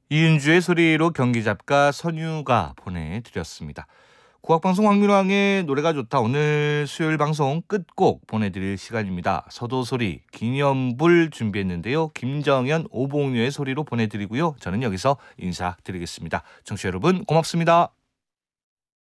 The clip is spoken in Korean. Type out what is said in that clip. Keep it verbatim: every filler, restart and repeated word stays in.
이은주의 소리로 경기잡가 선유가 보내드렸습니다. 국악방송 황민왕의 노래가 좋다. 오늘 수요일 방송 끝곡 보내드릴 시간입니다. 서도소리 기념불 준비했는데요. 김정현 오봉류의 소리로 보내드리고요. 저는 여기서 인사드리겠습니다. 청취자 여러분 고맙습니다.